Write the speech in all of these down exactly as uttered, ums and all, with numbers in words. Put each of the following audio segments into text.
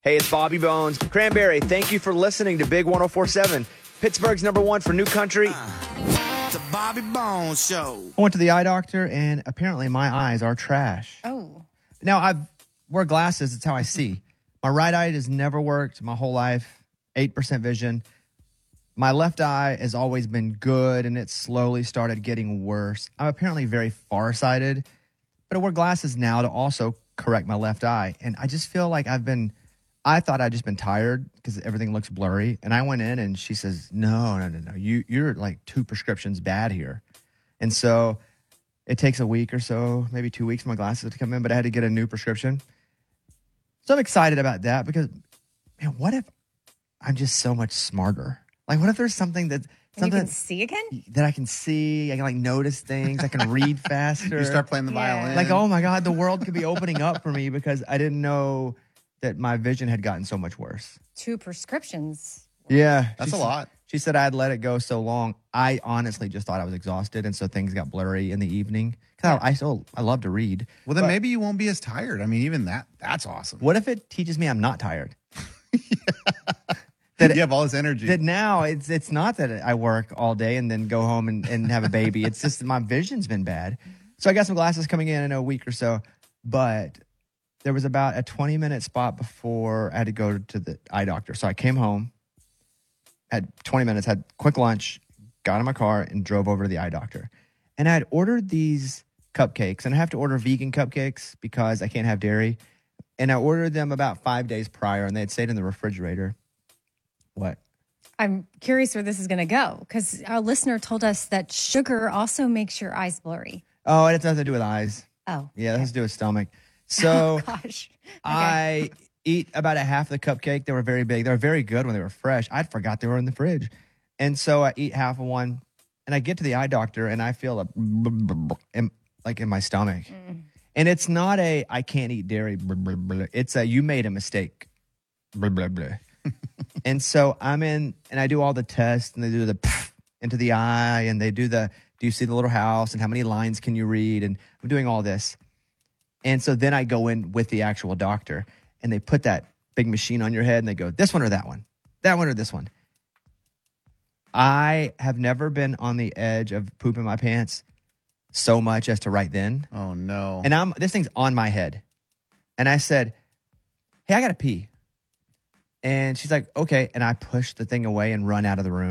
Hey, it's Bobby Bones. Cranberry, thank you for listening to Big one oh four point seven. Pittsburgh's number one for new country. Uh, the Bobby Bones Show. I went to the eye doctor, and apparently my eyes are trash. Oh. Now, I wear glasses. It's how I see. My right eye has never worked my whole life, eight percent vision. My left eye has always been good, and it slowly started getting worse. I'm apparently very farsighted, but I wear glasses now to also correct my left eye. And I just feel like I've been, I thought I'd just been tired because everything looks blurry. And I went in, and she says, no, no, no, no. You, you're like two prescriptions bad here. And so it takes a week or so, maybe two weeks for my glasses to come in, but I had to get a new prescription. So I'm excited about that because, man, what if I'm just so much smarter? Like, what if there's something that something you can see again? that I can see, I can like notice things, I can read faster. You start playing the Yeah. violin. Like, oh my God, the world could be opening up for me because I didn't know that my vision had gotten so much worse. Two prescriptions. Yeah. That's She a s- lot. She said I had let it go so long. I honestly just thought I was exhausted, and so things got blurry in the evening. Cause I, I still I love to read. Well, then But maybe you won't be as tired. I mean, even that, that's awesome. what if it teaches me I'm not tired? That you have all this energy. that now it's it's not that I work all day and then go home and, and have a baby. It's just that my vision's been bad. So I got some glasses coming in in a week or so. But there was about a twenty minute spot before I had to go to the eye doctor. So I came home, had twenty minutes, had quick lunch, got in my car and drove over to the eye doctor. And I had ordered these cupcakes, and I have to order vegan cupcakes because I can't have dairy. And I ordered them about five days prior, and they had stayed in the refrigerator. What? I'm curious where this is going to go because our listener told us that sugar also makes your eyes blurry. Oh, it has nothing to do with eyes. Oh. Yeah, that has to do with stomach. So Gosh. I eat about a half the cupcake. They were very big. They were very good when they were fresh. I forgot they were in the fridge. And so I eat half of one, and I get to the eye doctor, and I feel a in, like in my stomach. Mm. And it's not a I can't eat dairy. It's a you made a mistake. And so I'm in, and I do all the tests, and they do the into the eye, and they do the do you see the little house, and how many lines can you read, and I'm doing all this. And so then I go in with the actual doctor, and they put that big machine on your head, and they go, this one or that one, that one or this one. I have never been on the edge of pooping my pants so much as to right then. oh, no. And I'm this thing's on my head. And I said, hey, I got to pee. And she's like, okay. And I push the thing away and run out of the room.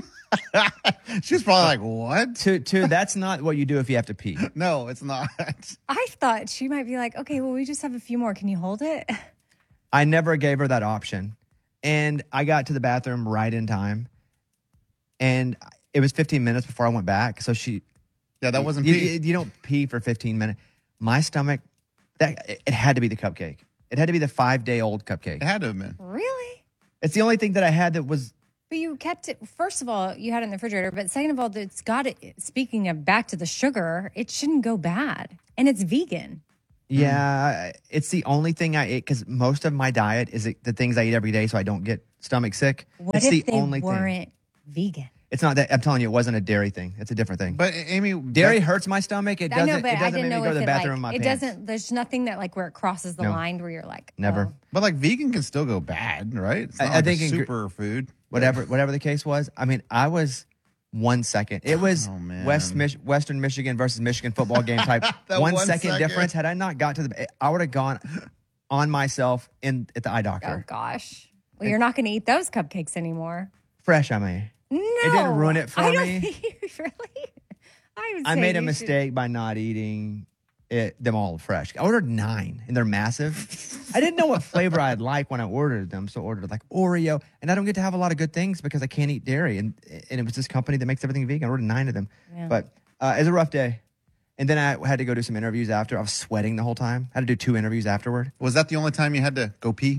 She's probably like, what? to, to, that's not what you do if you have to pee. No, it's not. I thought she might be like, okay, well, we just have a few more. Can you hold it? I never gave her that option. And I got to the bathroom right in time. And it was fifteen minutes before I went back. So she, Yeah, that wasn't you, pee. you, you don't pee for fifteen minutes. My stomach, that it, it had to be the cupcake. It had to be the five day old cupcake. It had to have been. Really? It's the only thing that I had that was. But you kept it, first of all, you had it in the refrigerator. But second of all, it's got it, speaking of back to the sugar, it shouldn't go bad. And it's vegan. Yeah, it's the only thing I ate because most of my diet is the things I eat every day, so I don't get stomach sick. What it's if the they only weren't thing. vegan? It's not that. I'm telling you, it wasn't a dairy thing. It's a different thing. But Amy, Dairy that- hurts my stomach. It I doesn't. know, but it doesn't I didn't make know me go if to the it bathroom like in it my pants. doesn't. There's nothing that like where it crosses the No. line where you're like Never. oh. But like vegan can still go bad, right? It's not I- I like think a in gr- super food. Whatever, whatever the case was. I mean, I was one second. It was Oh, man. West Mich- Western Michigan versus Michigan football game type. That one one second second. difference. Had I not got to the, I would have gone on myself in at the eye Oh doctor. gosh. Well, you're not going to eat those cupcakes anymore. Fresh, I mean. No, It didn't ruin it for I don't me. think- really? I would. I say made a you mistake by not eating it, them all fresh. I ordered nine, and they're massive. I didn't know what flavor I'd like when I ordered them, so I ordered like Oreo. And I don't get to have a lot of good things because I can't eat dairy. And and it was this company that makes everything vegan. I ordered nine of them. Yeah. But uh, it was a rough day. And then I had to go do some interviews after. I was sweating the whole time. I had to do two interviews afterward. Was that the only time you had to go pee?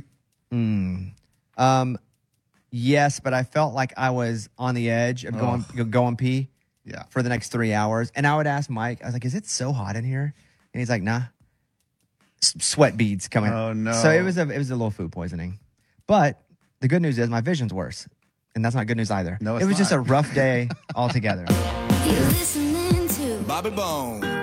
Um, yes, but I felt like I was on the edge of going going pee. Yeah. For the next three hours. And I would ask Mike, I was like, is it so hot in here? And he's like, nah. S- sweat beads coming. Oh, no. So it was a it was a little food poisoning. But the good news is my vision's worse. And that's not good news either. No, it's it was just not. a rough day altogether. You're listening to Bobby Bones.